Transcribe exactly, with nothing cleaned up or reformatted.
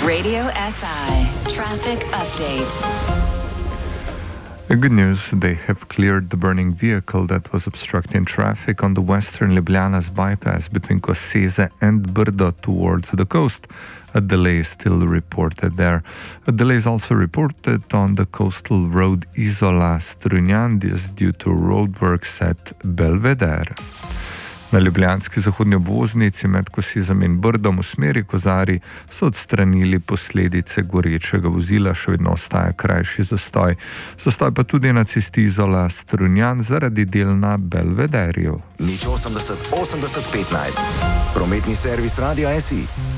Radio S I Traffic Update. A good news, they have cleared the burning vehicle that was obstructing traffic on the western Ljubljana's bypass between Koseze and Brdo towards the coast. A delay is still reported there. A delay is also reported on the coastal road Izola-Strunjan due to roadworks at Belvedere. Na ljubljanski zahodni obvoznici med Kosezem in Brdom v smeri Kozarij so odstranili posledice gorečega vozila, še vedno ostaja krajši zastoj. Zastoj pa tudi na cesti Izola-Strunjan zaradi del na Belvederju. Nič osemdeset osemdeset petnajst. Prometni servis Radia S I.